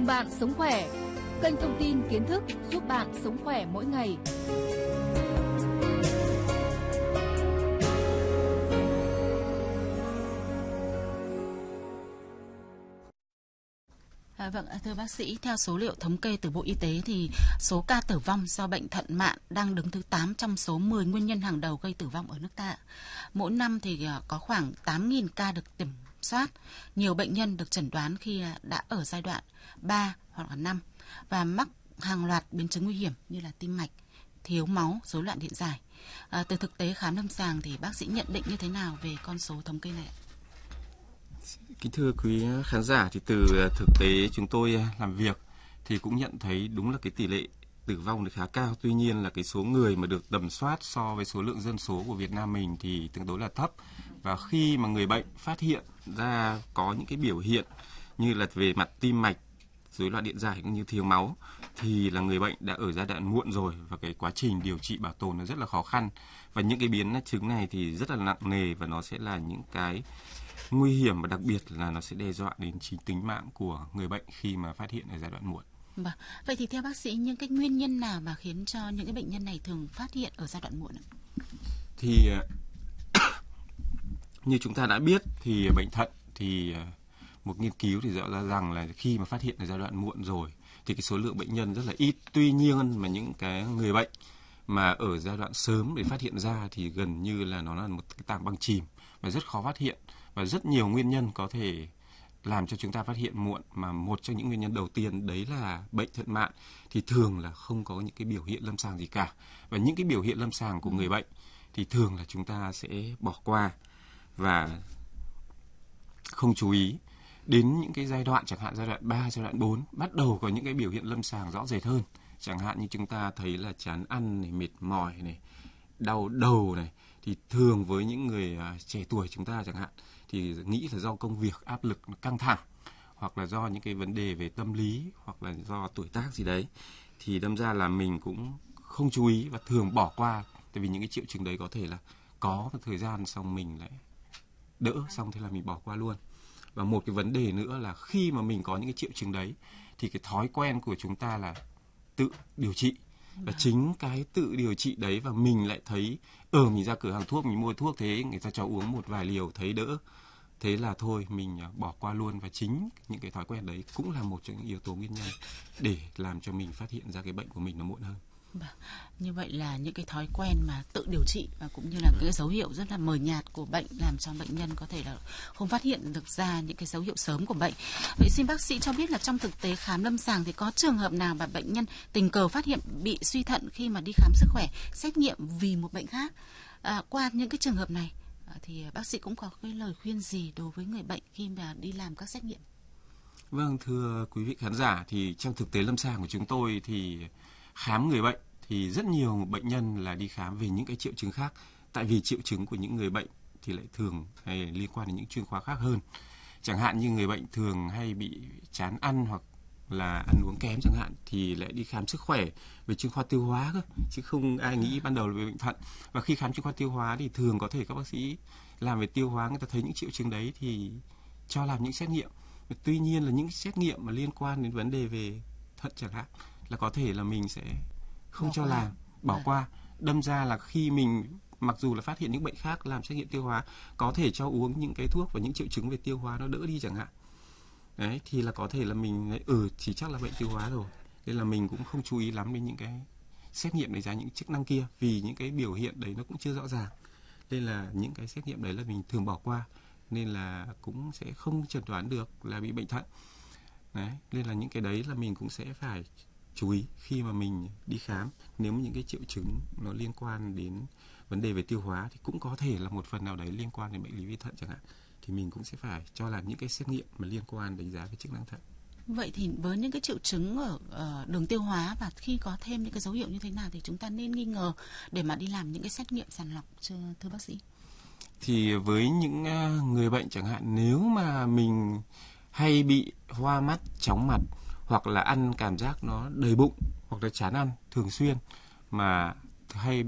Cùng bạn sống khỏe. Kênh thông tin kiến thức giúp bạn sống khỏe mỗi ngày. Vâng, thưa bác sĩ, theo số liệu thống kê từ Bộ Y tế thì số ca tử vong do bệnh thận mạn đang đứng thứ 8 trong số 10 nguyên nhân hàng đầu gây tử vong ở nước ta. Mỗi năm thì có khoảng 8.000 ca được kiểm soát. Nhiều bệnh nhân được chẩn đoán khi đã ở giai đoạn 3 hoặc là 5 và mắc hàng loạt biến chứng nguy hiểm như là tim mạch, thiếu máu, rối loạn điện giải. Từ thực tế khám lâm sàng thì bác sĩ nhận định như thế nào về con số thống kê này? Kính thưa quý khán giả, thì từ thực tế chúng tôi làm việc thì cũng nhận thấy đúng là cái tỷ lệ tử vong thì khá cao. Tuy nhiên là cái số người mà được tầm soát so với số lượng dân số của Việt Nam mình thì tương đối là thấp. Và khi mà người bệnh phát hiện ra có những cái biểu hiện như là về mặt tim mạch, rối loạn điện giải cũng như thiếu máu thì là người bệnh đã ở giai đoạn muộn rồi và cái quá trình điều trị bảo tồn nó rất là khó khăn. Và những cái biến chứng này thì rất là nặng nề và nó sẽ là những cái nguy hiểm và đặc biệt là nó sẽ đe dọa đến chính tính mạng của người bệnh khi mà phát hiện ở giai đoạn muộn. Vậy thì theo bác sĩ, những cái nguyên nhân nào mà khiến cho những cái bệnh nhân này thường phát hiện ở giai đoạn muộn ạ? Thì như chúng ta đã biết thì bệnh thận thì một nghiên cứu thì rõ ra rằng là khi mà phát hiện ở giai đoạn muộn rồi thì cái số lượng bệnh nhân rất là ít. Tuy nhiên mà những cái người bệnh mà ở giai đoạn sớm để phát hiện ra thì gần như là nó là một cái tảng băng chìm và rất khó phát hiện, và rất nhiều nguyên nhân có thể làm cho chúng ta phát hiện muộn, mà một trong những nguyên nhân đầu tiên đấy là bệnh thận mạn thì thường là không có những cái biểu hiện lâm sàng gì cả, và những cái biểu hiện lâm sàng của người bệnh thì thường là chúng ta sẽ bỏ qua và không chú ý. Đến những cái giai đoạn chẳng hạn giai đoạn 3, giai đoạn 4 bắt đầu có những cái biểu hiện lâm sàng rõ rệt hơn, chẳng hạn như chúng ta thấy là chán ăn này, mệt mỏi này, đau đầu này, thì thường với những người trẻ tuổi chúng ta chẳng hạn thì nghĩ là do công việc áp lực căng thẳng, hoặc là do những cái vấn đề về tâm lý, hoặc là do tuổi tác gì đấy, thì đâm ra là mình cũng không chú ý và thường bỏ qua, tại vì những cái triệu chứng đấy có thể là có một thời gian xong mình lại đỡ, xong thế là mình bỏ qua luôn. Và một cái vấn đề nữa là khi mà mình có những cái triệu chứng đấy thì cái thói quen của chúng ta là tự điều trị. Và chính cái tự điều trị đấy và mình lại thấy mình ra cửa hàng thuốc mình mua thuốc, thế người ta cho uống một vài liều thấy đỡ, thế là thôi mình bỏ qua luôn. Và chính những cái thói quen đấy cũng là một trong những yếu tố nguyên nhân để làm cho mình phát hiện ra cái bệnh của mình nó muộn hơn. Như vậy là những cái thói quen mà tự điều trị và cũng như là cái dấu hiệu rất là mờ nhạt của bệnh làm cho bệnh nhân có thể là không phát hiện được ra những cái dấu hiệu sớm của bệnh. Vậy xin bác sĩ cho biết là trong thực tế khám lâm sàng thì có trường hợp nào mà bệnh nhân tình cờ phát hiện bị suy thận khi mà đi khám sức khỏe, xét nghiệm vì một bệnh khác? Qua những cái trường hợp này thì bác sĩ cũng có cái lời khuyên gì đối với người bệnh khi mà đi làm các xét nghiệm? Vâng, thưa quý vị khán giả, thì trong thực tế lâm sàng của chúng tôi thì khám người bệnh thì rất nhiều bệnh nhân là đi khám về những cái triệu chứng khác, tại vì triệu chứng của những người bệnh thì lại thường hay liên quan đến những chuyên khoa khác hơn. Chẳng hạn như người bệnh thường hay bị chán ăn hoặc là ăn uống kém chẳng hạn thì lại đi khám sức khỏe về chuyên khoa tiêu hóa cơ, chứ không ai nghĩ ban đầu là về bệnh thận. Và khi khám chuyên khoa tiêu hóa thì thường có thể các bác sĩ làm về tiêu hóa, người ta thấy những triệu chứng đấy thì cho làm những xét nghiệm. Tuy nhiên là những xét nghiệm mà liên quan đến vấn đề về thận chẳng hạn là có thể là mình sẽ không cho làm, bỏ qua. Đâm ra là khi mình mặc dù là phát hiện những bệnh khác làm xét nghiệm tiêu hóa, có thể cho uống những cái thuốc và những triệu chứng về tiêu hóa nó đỡ đi chẳng hạn. Đấy, thì là có thể là mình chỉ chắc là bệnh tiêu hóa rồi. Nên là mình cũng không chú ý lắm đến những cái xét nghiệm đánh giá những chức năng kia, vì những cái biểu hiện đấy nó cũng chưa rõ ràng. Nên là những cái xét nghiệm đấy là mình thường bỏ qua, nên là cũng sẽ không chẩn đoán được là bị bệnh thận. Đấy, nên là những cái đấy là mình cũng sẽ phải chú ý khi mà mình đi khám. Nếu mà những cái triệu chứng nó liên quan đến vấn đề về tiêu hóa thì cũng có thể là một phần nào đấy liên quan đến bệnh lý về thận chẳng hạn, thì mình cũng sẽ phải cho làm những cái xét nghiệm mà liên quan đánh giá cái chức năng thận. Vậy thì với những cái triệu chứng ở đường tiêu hóa và khi có thêm những cái dấu hiệu như thế nào thì chúng ta nên nghi ngờ để mà đi làm những cái xét nghiệm sàng lọc, thưa bác sĩ? Thì với những người bệnh chẳng hạn, nếu mà mình hay bị hoa mắt, chóng mặt, hoặc là ăn cảm giác nó đầy bụng, hoặc là chán ăn thường xuyên, mà hay bị mắc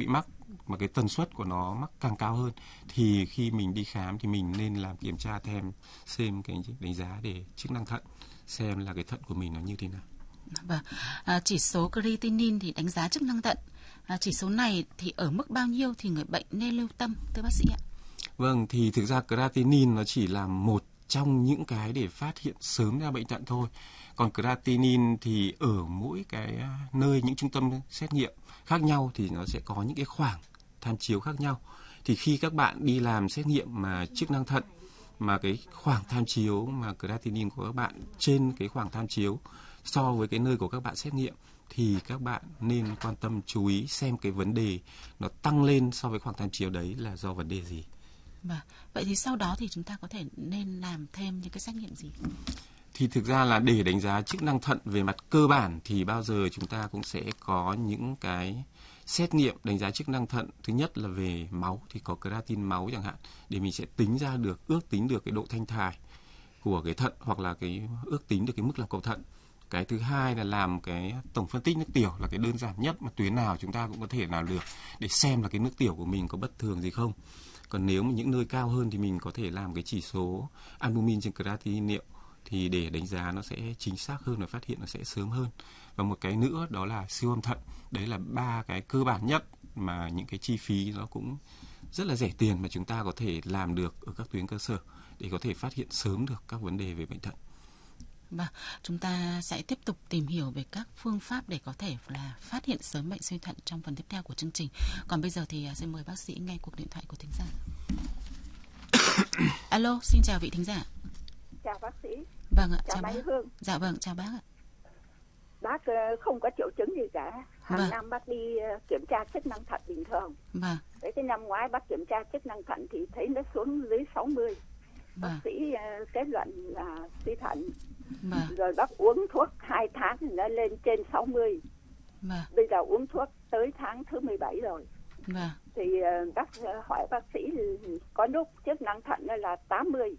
mà cái tần suất của nó mắc càng cao hơn, thì khi mình đi khám thì mình nên làm kiểm tra xem cái đánh giá để chức năng thận, xem là cái thận của mình nó như thế nào. Vâng, chỉ số creatinine thì đánh giá chức năng thận. Chỉ số này thì ở mức bao nhiêu thì người bệnh nên lưu tâm, thưa bác sĩ ạ? Vâng, thì thực ra creatinine nó chỉ là một trong những cái để phát hiện sớm ra bệnh thận thôi. Còn creatinine thì ở mỗi cái nơi, những trung tâm xét nghiệm khác nhau thì nó sẽ có những cái khoảng tham chiếu khác nhau. Thì khi các bạn đi làm xét nghiệm mà chức năng thận mà cái khoảng tham chiếu mà creatinine của các bạn trên cái khoảng tham chiếu so với cái nơi của các bạn xét nghiệm, thì các bạn nên quan tâm chú ý xem cái vấn đề nó tăng lên so với khoảng tham chiếu đấy là do vấn đề gì. Vâng. Vậy thì sau đó thì chúng ta có thể nên làm thêm những cái xét nghiệm gì? Thì thực ra là để đánh giá chức năng thận về mặt cơ bản thì bao giờ chúng ta cũng sẽ có những cái xét nghiệm đánh giá chức năng thận. Thứ nhất là về máu thì có creatinine máu chẳng hạn, để mình sẽ ước tính được cái độ thanh thải của cái thận, hoặc là cái ước tính được cái mức lọc cầu thận. Cái thứ hai là làm cái tổng phân tích nước tiểu, là cái đơn giản nhất mà tuyến nào chúng ta cũng có thể làm được, để xem là cái nước tiểu của mình có bất thường gì không. Còn nếu mà những nơi cao hơn thì mình có thể làm cái chỉ số albumin trên creatinine niệu, thì để đánh giá nó sẽ chính xác hơn và phát hiện nó sẽ sớm hơn. Và một cái nữa đó là siêu âm thận. Đấy là 3 cái cơ bản nhất mà những cái chi phí nó cũng rất là rẻ tiền mà chúng ta có thể làm được ở các tuyến cơ sở để có thể phát hiện sớm được các vấn đề về bệnh thận. Vâng, chúng ta sẽ tiếp tục tìm hiểu về các phương pháp để có thể là phát hiện sớm bệnh suy thận trong phần tiếp theo của chương trình. Còn bây giờ thì xin mời bác sĩ nghe cuộc điện thoại của thính giả. Alo, xin chào vị thính giả. Chào bác sĩ. Vâng ạ, chào bác Hương. Dạ vâng, chào bác ạ. Bác không có triệu chứng gì cả. Hàng năm bác đi kiểm tra chức năng thận bình thường. Vâng. Đấy, cái năm ngoái bác kiểm tra chức năng thận thì thấy nó xuống dưới 60. Bác sĩ kết luận là suy thận. Rồi bác uống thuốc 2 tháng thì nó lên trên 60. Bây giờ uống thuốc tới tháng thứ 17 rồi. Thì bác hỏi bác sĩ có lúc chức năng thận là 80.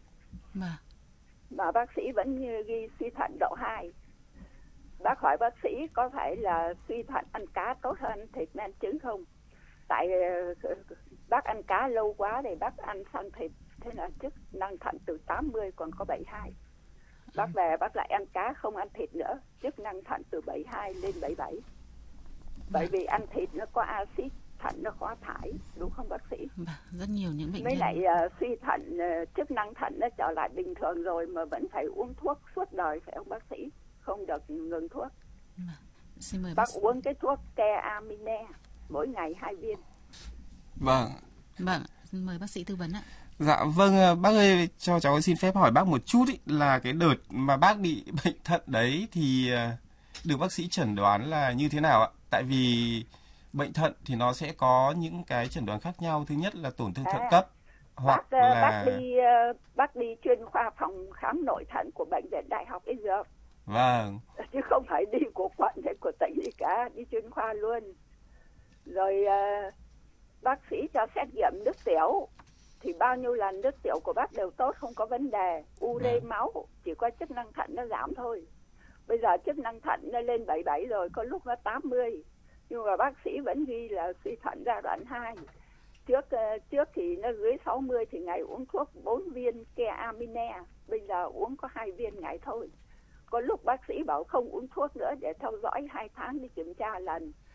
Mà bác sĩ vẫn ghi suy thận độ 2. Bác hỏi bác sĩ có phải là suy thận ăn cá tốt hơn thịt men trứng không? Tại bác ăn cá lâu quá để bác ăn sang thịt, thế là chức năng thận từ 80 còn có 72. Bác về bác lại ăn cá không ăn thịt nữa, chức năng thận từ 72 lên 77. Bởi vì ăn thịt nó có axit thận, nó khó thải, đúng không bác sĩ? Rất nhiều những bệnh nhân. Với lại suy thận, chức năng thận nó trở lại bình thường rồi mà vẫn phải uống thuốc suốt đời, phải không bác sĩ? Không được ngừng thuốc. Xin mời bác uống cái thuốc Keamine mỗi ngày 2 viên. Vâng, xin mời bác sĩ tư vấn ạ. Dạ vâng, bác ơi, cho cháu xin phép hỏi bác một chút ý, là cái đợt mà bác bị bệnh thận đấy thì được bác sĩ chẩn đoán là như thế nào ạ? Tại vì bệnh thận thì nó sẽ có những cái chẩn đoán khác nhau. Thứ nhất là tổn thương thận cấp, hoặc là bác đi chuyên khoa phòng khám nội thận của bệnh viện Đại học Y Dược. Vâng. Chứ không phải đi của quận hay của tỉnh gì cả, đi chuyên khoa luôn. Rồi bác sĩ cho xét nghiệm nước tiểu, thì bao nhiêu lần nước tiểu của bác đều tốt, không có vấn đề. Ure máu, chỉ có chức năng thận nó giảm thôi. Bây giờ chức năng thận nó lên 77 rồi, có lúc nó 80. Nhưng mà bác sĩ vẫn ghi là suy thận giai đoạn 2. Trước thì nó dưới 60 thì ngày uống thuốc 4 viên Keamine, bây giờ uống có 2 viên ngày thôi. Có lúc bác sĩ bảo không uống thuốc nữa để theo dõi 2 tháng đi kiểm tra lần.